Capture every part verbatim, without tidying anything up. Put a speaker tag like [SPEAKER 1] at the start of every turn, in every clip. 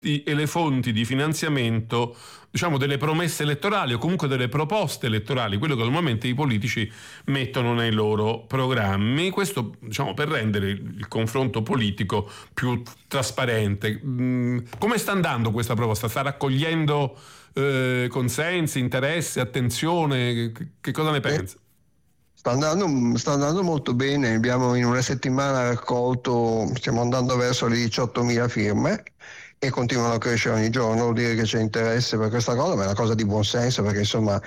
[SPEAKER 1] e le fonti di finanziamento, diciamo, delle promesse elettorali o comunque delle proposte elettorali, quello che normalmente i politici mettono nei loro programmi. Questo, diciamo, per rendere il confronto politico più trasparente. Come sta andando questa proposta? Sta raccogliendo eh, consensi, interessi, attenzione? Che, che cosa ne pensa?
[SPEAKER 2] Sta andando, sta andando molto bene, abbiamo in una settimana raccolto, stiamo andando verso le diciottomila firme e continuano a crescere ogni giorno. Vuol dire che c'è interesse per questa cosa, ma è una cosa di buon senso, perché insomma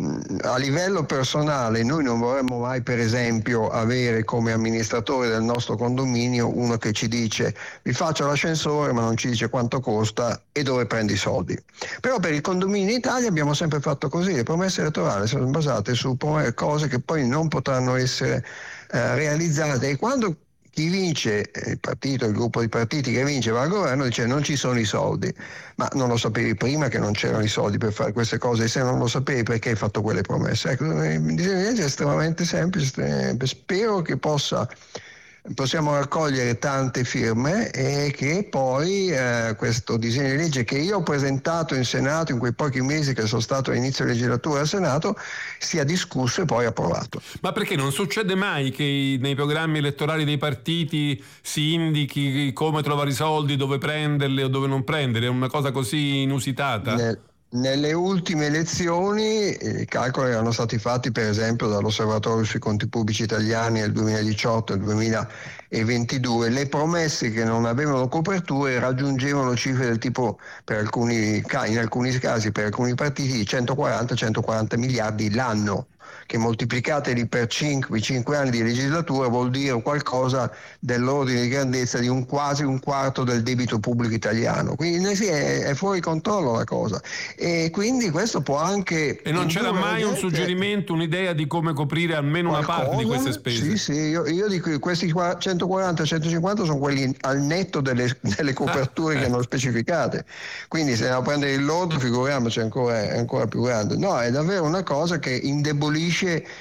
[SPEAKER 2] a livello personale noi non vorremmo mai, per esempio, avere come amministratore del nostro condominio uno che ci dice vi faccio l'ascensore ma non ci dice quanto costa e dove prendi i soldi. Però per i condomini in Italia abbiamo sempre fatto così, le promesse elettorali sono basate su cose che poi non potranno essere eh, realizzate, e quando chi vince, il partito, il gruppo di partiti che vince va al governo, dice non ci sono i soldi. Ma non lo sapevi prima che non c'erano i soldi per fare queste cose? E se non lo sapevi, perché hai fatto quelle promesse? Ecco, il disegno di legge è estremamente semplice, spero che possa possiamo raccogliere tante firme e che poi eh, questo disegno di legge che io ho presentato in Senato in quei pochi mesi che sono stato all'inizio legislatura al Senato sia discusso e poi approvato.
[SPEAKER 1] Ma perché non succede mai che nei programmi elettorali dei partiti si indichi come trovare i soldi, dove prenderli o dove non prenderli? È una cosa così inusitata?
[SPEAKER 2] Nel... Nelle ultime elezioni i calcoli erano stati fatti per esempio dall'Osservatorio sui conti pubblici italiani nel duemiladiciotto e duemilaventidue. Le promesse che non avevano coperture raggiungevano cifre del tipo, per alcuni, in alcuni casi per alcuni partiti, di centoquaranta centoquaranta miliardi l'anno, che moltiplicateli per cinque, cinque anni di legislatura vuol dire qualcosa dell'ordine di grandezza di un quasi un quarto del debito pubblico italiano. Quindi sì, è, è fuori controllo la cosa, e quindi questo può anche...
[SPEAKER 1] E non c'era mai un suggerimento, un'idea di come coprire almeno
[SPEAKER 2] qualcosa,
[SPEAKER 1] una parte di queste spese?
[SPEAKER 2] Sì, sì, io, io dico che questi centoquaranta centocinquanta sono quelli al netto delle, delle coperture che hanno specificate, quindi se andiamo a prendere il lordo figuriamoci, ancora, è ancora più grande. No, è davvero una cosa che indebolisce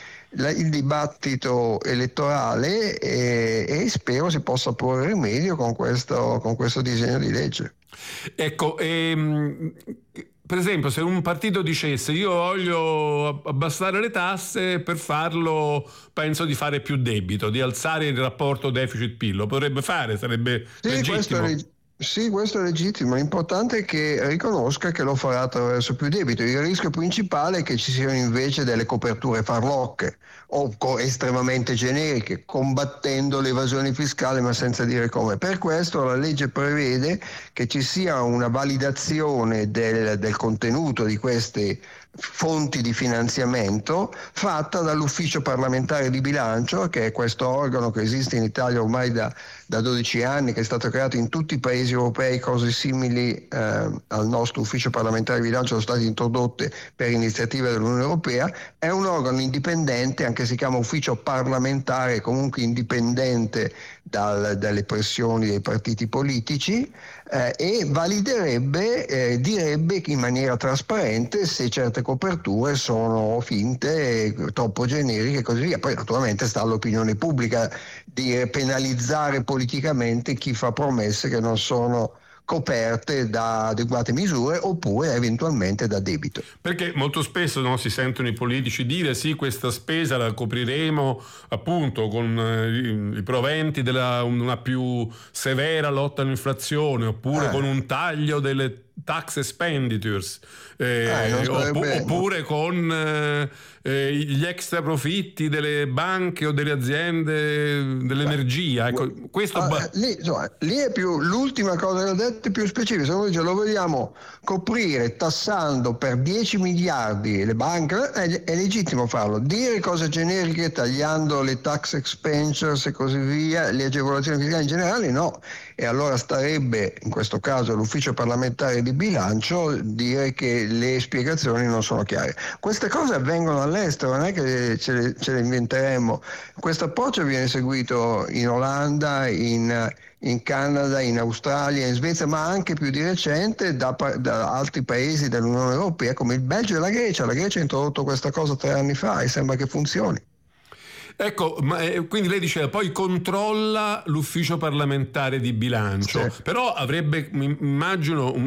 [SPEAKER 2] il dibattito elettorale e, e spero si possa porre rimedio con questo, con questo disegno di legge.
[SPEAKER 1] Ecco, ehm, per esempio, se un partito dicesse io voglio abbassare le tasse, per farlo penso di fare più debito, di alzare il rapporto deficit-P I L, lo potrebbe fare, sarebbe
[SPEAKER 2] sì,
[SPEAKER 1] legittimo.
[SPEAKER 2] Questo è leg- Sì, questo è legittimo, l'importante è che riconosca che lo farà attraverso più debito. Il rischio principale è che ci siano invece delle coperture farlocche o co- estremamente generiche, combattendo l'evasione fiscale ma senza dire come. Per questo la legge prevede che ci sia una validazione del, del contenuto di queste fonti di finanziamento fatta dall'Ufficio parlamentare di bilancio, che è questo organo che esiste in Italia ormai da, da dodici anni, che è stato creato in tutti i paesi europei. Cose simili eh, al nostro Ufficio parlamentare di bilancio sono state introdotte per iniziativa dell'Unione Europea. È un organo indipendente, anche si chiama Ufficio parlamentare, comunque indipendente dal, dalle pressioni dei partiti politici, eh, e validerebbe, eh, direbbe in maniera trasparente se certe coperture sono finte, troppo generiche e così via. Poi naturalmente sta all'opinione pubblica di penalizzare politicamente chi fa promesse che non sono coperte da adeguate misure oppure eventualmente da debito.
[SPEAKER 1] Perché molto spesso no, si sentono i politici dire sì, questa spesa la copriremo appunto con eh, i proventi della una più severa lotta all'inflazione, oppure eh. con un taglio delle tax expenditures, eh,
[SPEAKER 2] eh,
[SPEAKER 1] opp- oppure con eh, eh, gli extra profitti delle banche o delle aziende dell'energia. Ecco, questo
[SPEAKER 2] ah,
[SPEAKER 1] ba-
[SPEAKER 2] lì, insomma, lì è più l'ultima cosa che ho detto è più specifica. Se noi lo vogliamo coprire tassando per dieci miliardi le banche, è, è legittimo farlo. Dire cose generiche tagliando le tax expenditures e così via, le agevolazioni fiscali in generale, no. E allora starebbe in questo caso l'Ufficio parlamentare di bilancio dire che le spiegazioni non sono chiare. Queste cose avvengono all'estero, non è che ce le, ce le inventeremo. Questo approccio viene seguito in Olanda, in, in Canada, in Australia, in Svezia, ma anche più di recente da, da altri paesi dell'Unione Europea come il Belgio e la Grecia. La Grecia ha introdotto questa cosa tre anni fa e sembra che funzioni.
[SPEAKER 1] Ecco, ma, eh, quindi lei diceva poi controlla l'ufficio parlamentare di bilancio,
[SPEAKER 2] Sì.
[SPEAKER 1] però avrebbe, immagino, un